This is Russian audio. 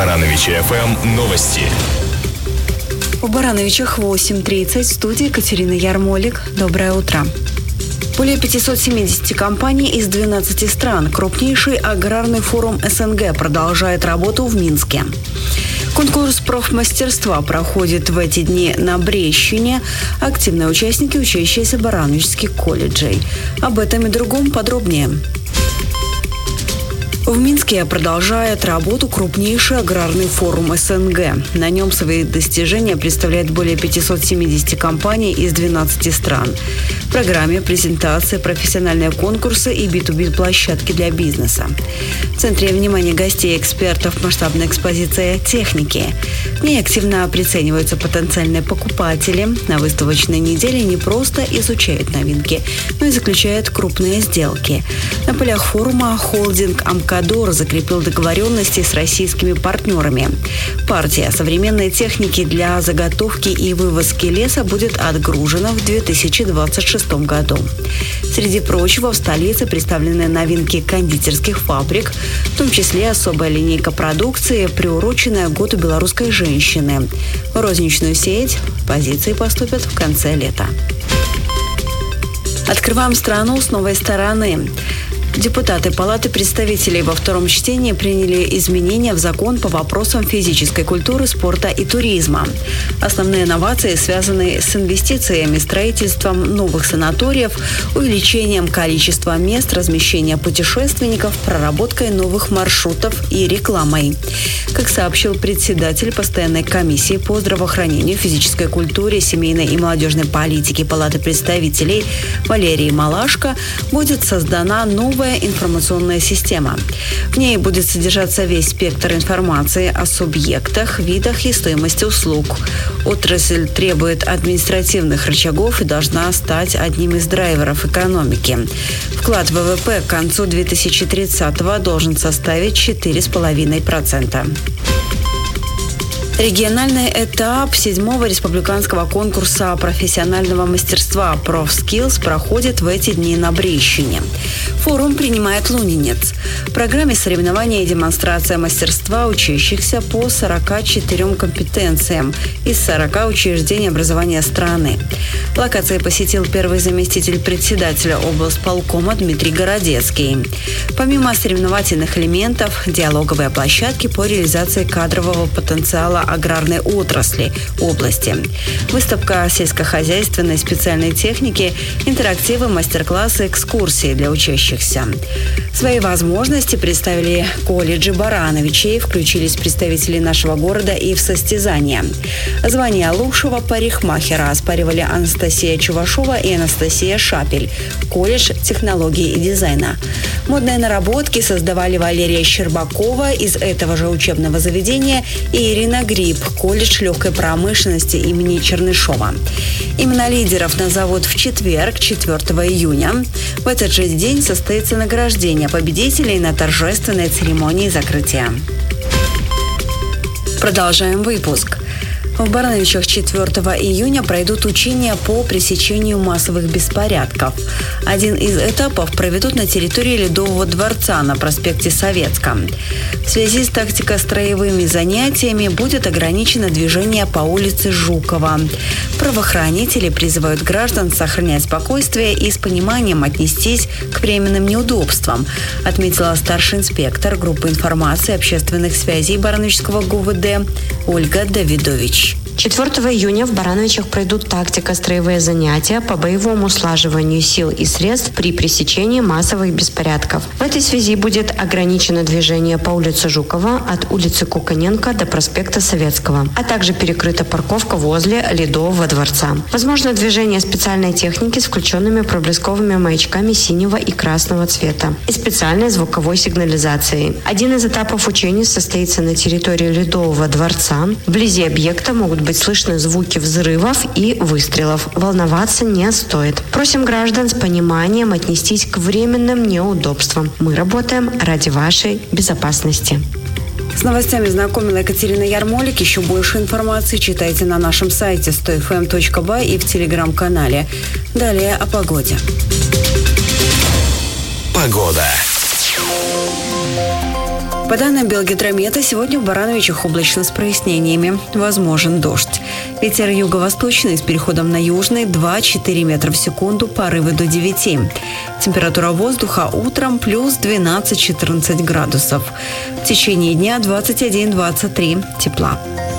Барановичи ФМ новости. В Барановичах 8:30. В студии Катерина Ярмолик. Доброе утро. Более 570 компаний из 12 стран. Крупнейший аграрный форум СНГ продолжает работу в Минске. Конкурс профмастерства проходит в эти дни на Брещине. Активные участники, учащиеся барановичских колледжей. Об этом и другом подробнее. В Минске продолжает работу крупнейший аграрный форум СНГ. На нем свои достижения представляет более 570 компаний из 12 стран. В программе презентации, профессиональные конкурсы и B2B-площадки для бизнеса. В центре внимания гостей и экспертов масштабная экспозиция техники. В ней активно прицениваются потенциальные покупатели. На выставочной неделе не просто изучают новинки, но и заключают крупные сделки. На полях форума холдинг «Амкадор» закрепил договоренности с российскими партнерами. Партия современной техники для заготовки и вывозки леса будет отгружена в 2026 году. Среди прочего, в столице представлены новинки кондитерских фабрик, в том числе особая линейка продукции, приуроченная к году белорусской женщины. В розничную сеть позиции поступят в конце лета. Открываем страну с новой стороны. Депутаты Палаты представителей во втором чтении приняли изменения в закон по вопросам физической культуры, спорта и туризма. Основные новации связаны с инвестициями, строительством новых санаториев, увеличением количества мест размещения путешественников, проработкой новых маршрутов и рекламой. Как сообщил председатель постоянной комиссии по здравоохранению, физической культуре, семейной и молодежной политике Палаты представителей Валерий Малашко, будет создана новая информационная система. В ней будет содержаться весь спектр информации о субъектах, видах и стоимости услуг. Отрасль требует административных рычагов и должна стать одним из драйверов экономики. Вклад в ВВП к концу 2030-го должен составить 4,5%. Региональный этап 7-го республиканского конкурса профессионального мастерства «Профскиллз» проходит в эти дни на Брещине. Форум принимает лунинец. В программе соревнования и демонстрация мастерства учащихся по 44 компетенциям из 40 учреждений образования страны. Локации посетил первый заместитель председателя облсполкома Дмитрий Городецкий. Помимо соревновательных элементов, диалоговые площадки по реализации кадрового потенциала аграрной отрасли области. Выставка сельскохозяйственной специальной техники, интерактивы, мастер-классы, экскурсии для учащихся. Свои возможности представили колледжи Барановичей, включились представители нашего города и в состязания. Звание лучшего парикмахера оспаривали Анастасия Чувашова и Анастасия Шапель, колледж технологии и дизайна. Модные наработки создавали Валерия Щербакова из этого же учебного заведения и Ирина Гриб, колледж легкой промышленности имени Чернышова. Именно лидеров назовут в четверг, 4 июня. В этот же день состоится награждение победителей на торжественной церемонии закрытия. Продолжаем выпуск. В Барановичах 4 июня пройдут учения по пресечению массовых беспорядков. Один из этапов проведут на территории Ледового дворца на проспекте Советском. В связи с тактико-строевыми занятиями будет ограничено движение по улице Жукова. Правоохранители призывают граждан сохранять спокойствие и с пониманием отнестись к временным неудобствам, отметила старший инспектор группы информации общественных связей Барановичского ГУВД Ольга Давидович. 4 июня в Барановичах пройдут тактико-строевые занятия по боевому слаживанию сил и средств при пресечении массовых беспорядков. В этой связи будет ограничено движение по улице Жукова от улицы Куканенко до проспекта Советского, а также перекрыта парковка возле Ледового дворца. Возможно движение специальной техники с включенными проблесковыми маячками синего и красного цвета и специальной звуковой сигнализацией. Один из этапов учений состоится на территории Ледового дворца. Вблизи объекта могут быть слышны звуки взрывов и выстрелов. Волноваться не стоит. Просим граждан с пониманием отнестись к временным неудобствам. Мы работаем ради вашей безопасности. С новостями знакомила Екатерина Ярмолик. Еще больше информации читайте на нашем сайте 100fm.by и в телеграм-канале. Далее о погоде. Погода. По данным Белгидромета, сегодня в Барановичах облачно с прояснениями. Возможен дождь. Ветер юго-восточный с переходом на южный 2-4 метра в секунду, порывы до 9. Температура воздуха утром плюс 12-14 градусов. В течение дня 21-23 тепла.